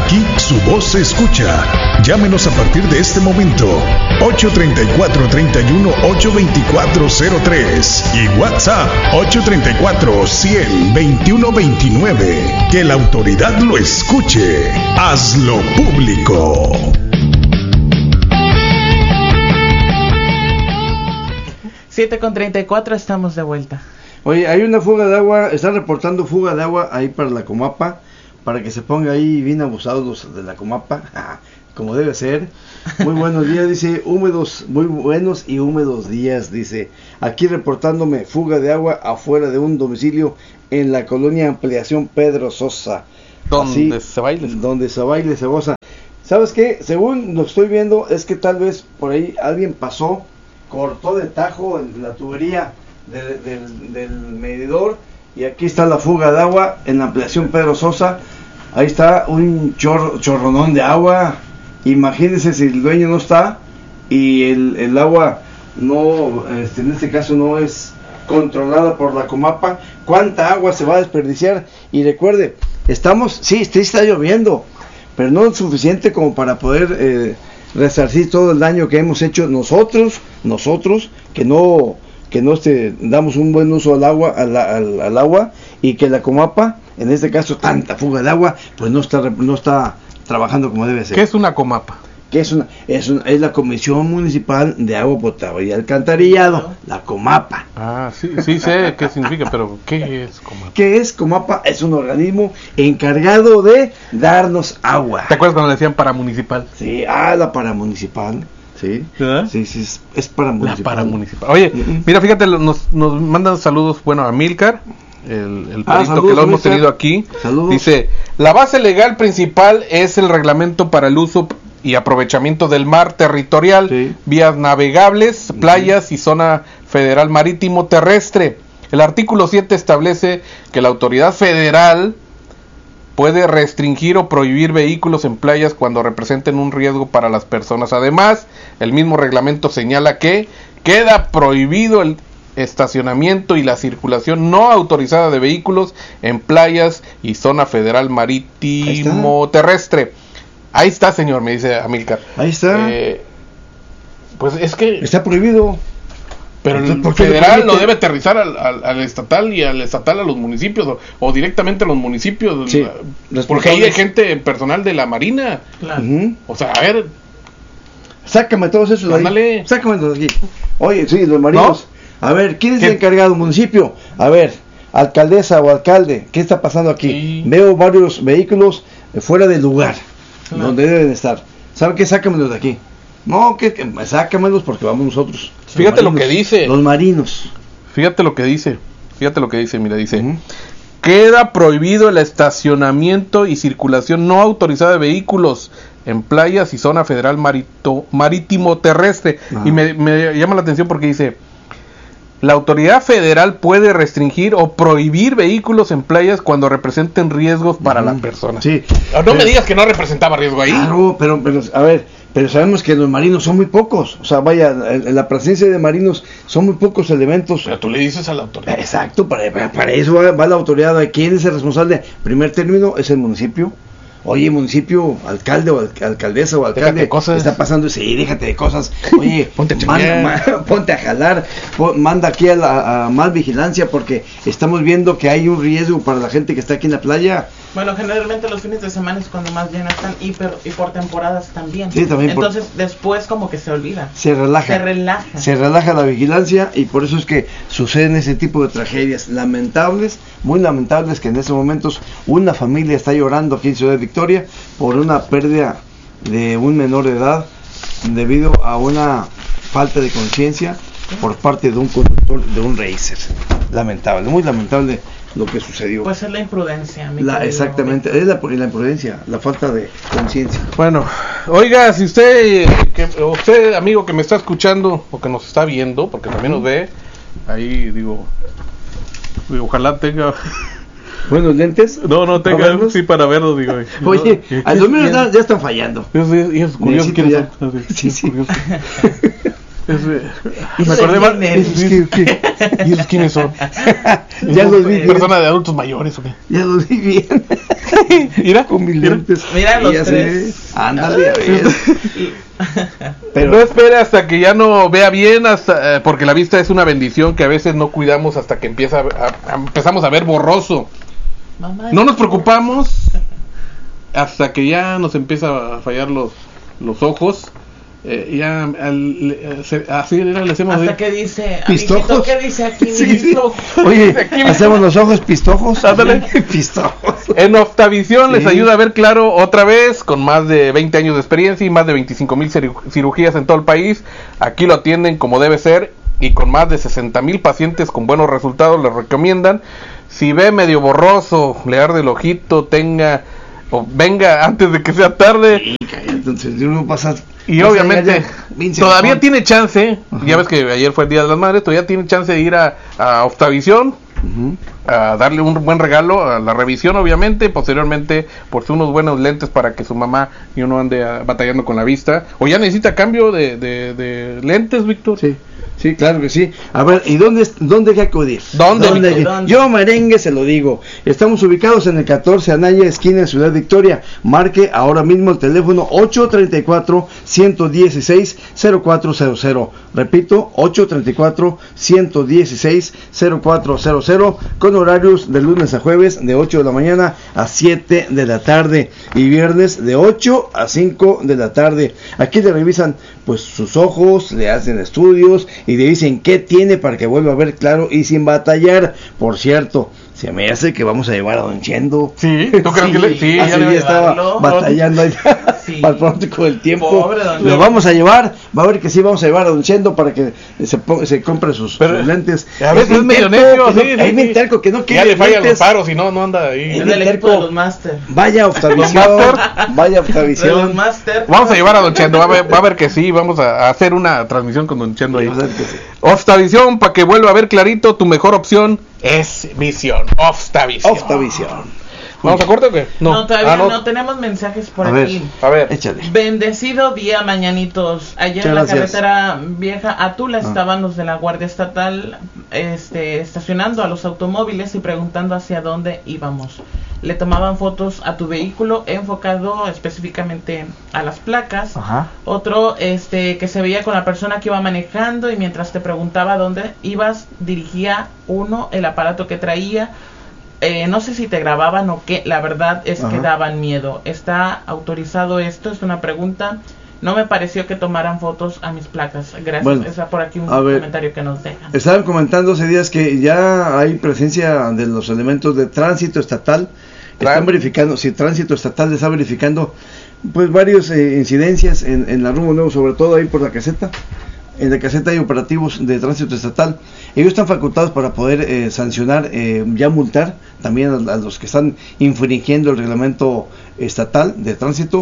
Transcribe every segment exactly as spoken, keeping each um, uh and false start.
Aquí su voz se escucha. Llámenos a partir de este momento. ocho tres cuatro, tres uno, ocho dos cuatro cero tres y WhatsApp ocho tres cuatro, cien, veintiuno veintinueve. Que la autoridad lo escuche. Hazlo público. siete con treinta y cuatro, estamos de vuelta. Oye, hay una fuga de agua, están reportando fuga de agua ahí para la Comapa, para que se ponga ahí bien abusados los de la Comapa, como debe ser. Muy buenos días, dice, húmedos, muy buenos y húmedos días, dice, aquí reportándome fuga de agua afuera de un domicilio en la colonia Ampliación Pedro Sosa. Donde Así, se baile. Donde se baile, se goza. ¿Sabes qué? Según lo estoy viendo, es que tal vez por ahí alguien pasó, cortó de tajo en la tubería de, de, del, del medidor, y aquí está la fuga de agua en la Ampliación Pedro Sosa. Ahí está un chorro, chorronón de agua. Imagínense si el dueño no está y el, el agua no, este, en este caso no es controlada por la Comapa, cuánta agua se va a desperdiciar. Y recuerde, estamos, sí, sí está lloviendo, pero no es suficiente como para poder eh, resarcir todo el daño que hemos hecho nosotros, nosotros, que no, que no este, damos un buen uso al agua, al, al, al agua, y que la Comapa, en este caso tanta fuga de agua, pues no está, no está trabajando como debe ser. ¿Qué es una Comapa? Que es una, es una, es la Comisión Municipal de Agua Potable y Alcantarillado, la Comapa. Ah, sí, sí sé qué significa, pero ¿qué es Comapa? ¿Qué es Comapa? Es un organismo encargado de darnos agua. ¿Te acuerdas cuando le decían paramunicipal? Sí, ah, la paramunicipal. Sí, ¿verdad? Sí, sí, es, es paramunicipal. La paramunicipal. Oye, uh-huh. Mira, fíjate, nos, nos mandan saludos, bueno, a Milcar, el, el ah, perito saludos, que lo hemos Milcar. tenido aquí. Saludos. Dice, la base legal principal es el reglamento para el uso y aprovechamiento del mar territorial, sí. Vías navegables, playas uh-huh. y zona federal marítimo terrestre. El artículo siete establece que la autoridad federal puede restringir o prohibir vehículos en playas cuando representen un riesgo para las personas. Además, el mismo reglamento señala que queda prohibido el estacionamiento y la circulación no autorizada de vehículos en playas y zona federal marítimo terrestre. Ahí está, señor, me dice Amílcar. Ahí está. Eh, pues es que... Está prohibido. Pero el federal lo debe aterrizar al, al, al estatal y al estatal a los municipios o, o directamente a los municipios. Sí, porque ahí hay gente personal de la Marina. Claro. Uh-huh. O sea, a ver... Sácame todos esos de ahí. Sácame todos de aquí. Oye, sí, los marinos. ¿No? A ver, ¿quién es el encargado? ¿Municipio? A ver, alcaldesa o alcalde, ¿qué está pasando aquí? Sí. Veo varios vehículos fuera del lugar. Claro. Donde deben estar. ¿Saben qué? Sácamelos de aquí. No, que, que sácamelos porque vamos nosotros. Fíjate marinos, lo que dice. Los marinos. Fíjate lo que dice. Fíjate lo que dice, mira, dice. Uh-huh. Queda prohibido el estacionamiento y circulación no autorizada de vehículos en playas y zona federal marito, marítimo terrestre. Uh-huh. Y me, me llama la atención porque dice: la autoridad federal puede restringir o prohibir vehículos en playas cuando representen riesgos para uh-huh. la persona. Sí. No pero, me digas que no representaba riesgo ahí. Claro, pero, pero a ver, pero sabemos que los marinos son muy pocos. O sea, vaya, en la presencia de marinos son muy pocos elementos. Pero tú le dices a la autoridad. Exacto, para, para, para eso va, va la autoridad. ¿Quién es el responsable? Primer término es el municipio. Oye, municipio, alcalde o alcaldesa o alcalde, cosas. Está pasando, sí, déjate de cosas. Oye, ponte, a manda, ma, ponte a jalar, pon, manda aquí a, la, a más vigilancia porque estamos viendo que hay un riesgo para la gente que está aquí en la playa. Bueno, generalmente los fines de semana es cuando más llenas están y, per, y por temporadas también. Sí, también. Entonces por... después como que se olvida. Se relaja. Se relaja. Se relaja la vigilancia y por eso es que suceden ese tipo de tragedias lamentables, muy lamentables, que en estos momentos una familia está llorando aquí en Ciudad de Victoria por una pérdida de un menor de edad debido a una falta de conciencia por parte de un conductor de un racer. Lamentable, muy lamentable lo que sucedió. Pues es la imprudencia, mi la, exactamente, es la, la imprudencia, la falta de conciencia. Bueno, oiga, si usted, que, usted amigo que me está escuchando o que nos está viendo, porque también nos ve, ahí digo, digo ojalá tenga buenos lentes. No, no tenga, sí, para verlo, digo. Oye, no, a los menos ya, ya están fallando. Y es curioso que ya. Sí, sí. Es, me acordé más. ¿Y esos quiénes son? Ya los vi bien. ¿Persona de adultos mayores o qué? Ya los vi bien. Mira, con mis mira. lentes. Mira los Y así, tres. ándale, a ver. Pero no espere hasta que ya no vea bien, hasta eh, porque la vista es una bendición que a veces no cuidamos hasta que empieza a, a, empezamos a ver borroso. Mamá, No nos preocupamos hasta que ya nos empieza a fallar los los ojos. Eh, ya al, eh, se, así le hacemos hasta de... que dice, ¿Pistojos? amiguito, ¿qué dice aquí? Sí, mi sí. hijo? Oye, Aquí, hacemos los ojos pistojos. Ándale. Pistojos. En Oftavisión Sí. les ayuda a ver claro otra vez, con más de veinte años de experiencia y más de veinticinco mil cirugías en todo el país. Aquí lo atienden como debe ser y con más de sesenta mil pacientes con buenos resultados les recomiendan. Si ve medio borroso, le arde el ojito, tenga o venga antes de que sea tarde. Sí, cállate, entonces uno pasa. Y pasa obviamente ya, Vince, todavía no. tiene chance, Ajá. ya ves que ayer fue el Día de las Madres, todavía tiene chance de ir a, a Oftavisión, Ujú. a darle un buen regalo, a la revisión obviamente, posteriormente por si unos buenos lentes para que su mamá y uno ande ah, batallando con la vista, o ya necesita cambio de, de, de lentes, Víctor. Sí, sí, claro que sí. A ver, ¿y dónde, es- dónde hay que acudir? ¿Dónde, ¿Dónde? Víctor? ¿Dónde? Yo merengue se lo digo. Estamos ubicados en el catorce Anaya, esquina de Ciudad Victoria. Marque ahora mismo el teléfono ocho treinta y cuatro, ciento dieciséis, cero cuatro cero cero. Repito, ocho treinta y cuatro, ciento dieciséis, cero cuatro cero cero, con horarios de lunes a jueves de ocho de la mañana a siete de la tarde y viernes de ocho a cinco de la tarde. Aquí le revisan pues sus ojos, le hacen estudios y le dicen qué tiene para que vuelva a ver claro y sin batallar. Por cierto, se me hace que vamos a llevar a Don Chendo. Sí, ¿tú crees Sí, que le...? Sí, ya Hace le- día estaba llevarlo. batallando ahí Sí. al pronóstico del tiempo. Pobre Don Lo Chendo. vamos a llevar, va a ver que sí vamos a llevar a Don Chendo para que se, po- se compre sus, Pero, sus lentes. a veces es medio terco, necio, que no- sí, sí, es bien sí. terco, que no ya quiere le fallan los lentes. paros y no, no anda ahí. Es Es del bien equipo terco. de los Master. Vaya a Oftavisión, Master. vaya a De los Oftavisión. Master. Vamos a llevar a Don Chendo, va a ver, va a ver que sí, vamos a, a hacer una transmisión con Don Chendo ahí. Vas a ver que sí. Oftavisión, para que vuelva a ver clarito, tu mejor opción es visión. Oftavisión. Oftavisión. ¿Vamos a corte o qué? No, todavía Ah, no. tenemos mensajes por A ver. aquí. A ver. Échale. Bendecido día, mañanitos. Ayer Muchas en la gracias. carretera vieja a Tula Ah. estaban los de la Guardia Estatal este, estacionando a los automóviles y preguntando hacia dónde íbamos. Le tomaban fotos a tu vehículo enfocado específicamente a las placas. Ajá. Otro este que se veía con la persona que iba manejando y mientras te preguntaba dónde ibas, dirigía uno el aparato que traía. Eh, no sé si te grababan o qué, la verdad es que Ajá. daban miedo. ¿Está autorizado esto? Es una pregunta. No me pareció que tomaran fotos a mis placas. Gracias. Bueno, Está por aquí un a ver. comentario que nos dejan. Estaban comentando hace días que ya hay presencia de los elementos de tránsito estatal. Están Tran- verificando, si tránsito estatal está verificando pues varios eh, incidencias en, en la Rumbo Nuevo, sobre todo ahí por la caseta. En la caseta hay operativos de tránsito estatal. Ellos están facultados para poder eh, sancionar, eh, ya multar también a, a los que están infringiendo el reglamento estatal de tránsito.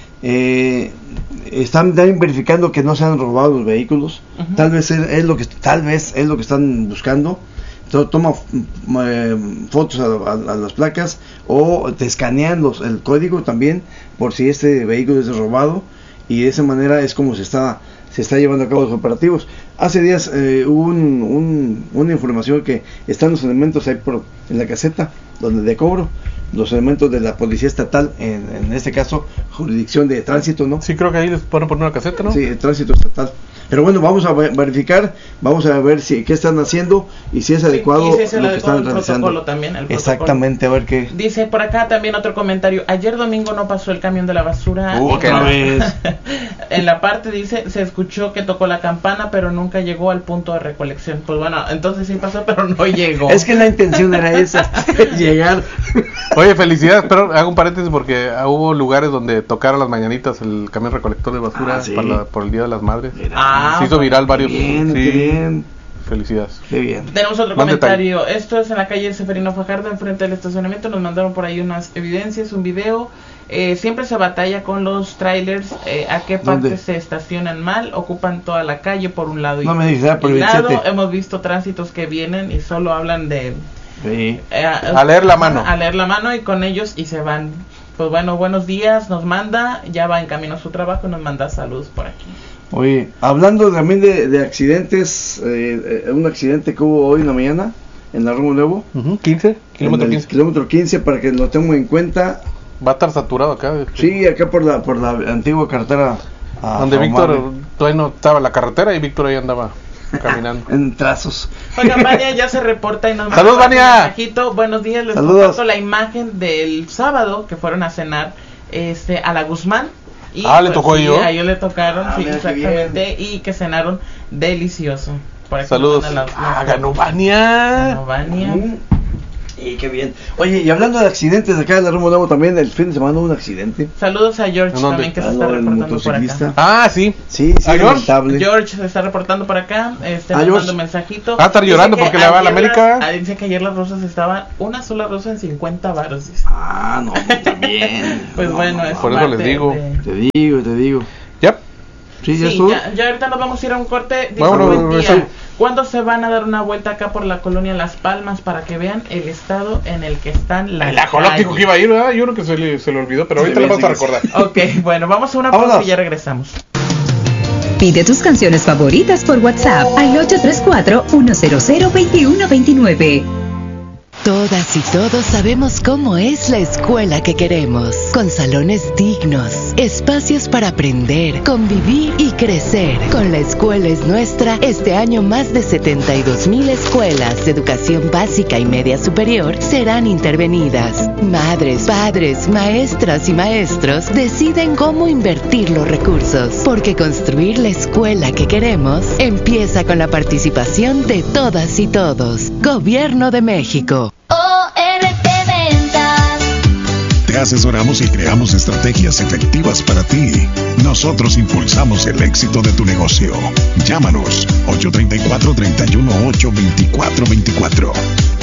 Eh, están también verificando que no se han robado los vehículos. Ujú. Tal vez es, es lo que tal vez es lo que están buscando. To- Toma eh, fotos a, a- a las placas o te escanean los, el código también por si este vehículo es robado, y de esa manera es como se está se está llevando a cabo los operativos. Hace días eh, hubo un, un- una información que están los elementos ahí por, en la caseta donde de cobro, los elementos de la policía estatal, en, en este caso jurisdicción de tránsito, ¿no? Sí, creo que ahí les van a poner una caseta, ¿no? Sí, el tránsito estatal. Pero bueno, vamos a ve- verificar, vamos a ver si qué están haciendo y si es Sí, adecuado y si es el lo que adecuado están el realizando. protocolo también, el protocolo. Exactamente, a ver qué. Dice por acá también otro comentario. Ayer domingo no pasó el camión de la basura. Uh, en, qué la, vez. en la parte dice, se escuchó que tocó la campana, pero nunca llegó al punto de recolección. Pues bueno, entonces sí pasó, pero no llegó. Es que la intención era esa, llegar. Oye, felicidades, pero hago un paréntesis porque ah, hubo lugares donde tocaron las mañanitas el camión recolector de basura Ah, sí. para la- por el Día de las Madres. Ah, Se hizo viral varios. Bien, sí, qué bien, felicidades. qué bien. Tenemos otro Más comentario. Esto es en la calle Seferino Fajardo, enfrente del estacionamiento. Nos mandaron por ahí unas evidencias, un video. Eh, siempre se batalla con los trailers. Eh, ¿A qué parte ¿Dónde? se estacionan mal? Ocupan toda la calle por un lado y No me digas, ah, por y el lado. veintisiete. Hemos visto tránsitos que vienen y solo hablan de Sí. eh, A leer la mano. a leer la mano y con ellos y se van. Pues bueno, buenos días, nos manda, ya va en camino a su trabajo y nos manda saludos por aquí. Oye, hablando también de, de accidentes, eh, eh, un accidente que hubo hoy en la mañana en la Romo Nuevo. Uh-huh. quince, kilómetro quince. Kilómetro quince, para que lo tengan en cuenta. Va a estar saturado acá. Sí, acá por la por la antigua carretera. Donde Víctor todavía no estaba en la carretera y Víctor ahí andaba caminando. En trazos. Oiga, Vania ya se reporta y nos manda ¡Saludos, un Vania! mensajito. Buenos días, les Saludos. comparto la imagen del sábado que fueron a cenar este a la Guzmán. Y ah, le tocó sí, yo. a ellos le tocaron, Ah, sí, mira qué exactamente, y que cenaron delicioso. Por aquí Saludos. nos mandan las- Ah, las- ganó Vania. Ganó Vania. Mm. Y qué bien. Oye, y hablando de accidentes, acá en la Romo Nuevo también el fin de semana hubo un accidente. Saludos a George ¿En dónde? también que se Ah, está no, el reportando por motociclista. acá. Ah, sí. Sí, sí, ¿A George? lamentable. George se está reportando por acá, este, Ah, nos George. manda un mensajito. Ah, estar Dice llorando que porque le va a la ayer América. las- ah, dice que ayer las rosas estaban, una sola rosa en cincuenta varos, dice. Ah, no, también. Pues No, bueno, no, es por eso parte les digo. de- Te digo, te digo. Yep. Sí, ya Sí, estuvo. ya, ya ahorita nos vamos a ir a un corte. Dice, Vámonos, buen día. regresamos. ¿Cuándo se van a dar una vuelta acá por la colonia Las Palmas para que vean el estado en el que están las El ajolote calles? dijo que iba a ir, ¿verdad? Yo creo que se le, se le olvidó, pero Sí, ahorita le vamos a sí, sí. recordar. Ok, bueno, vamos a una pausa Vámonos. y ya regresamos. Pide tus canciones favoritas por WhatsApp al ocho tres cuatro, uno cero cero, dos uno dos nueve. Todas y todos sabemos cómo es la escuela que queremos, con salones dignos, espacios para aprender, convivir y crecer. Con La Escuela es Nuestra, este año más de setenta y dos mil escuelas de educación básica y media superior serán intervenidas. Madres, padres, maestras y maestros deciden cómo invertir los recursos, porque construir la escuela que queremos empieza con la participación de todas y todos. Gobierno de México. O R T Ventas. Te asesoramos y creamos estrategias efectivas para ti. Nosotros impulsamos el éxito de tu negocio. Llámanos ocho tres cuatro, tres uno ocho, dos cuatro dos cuatro.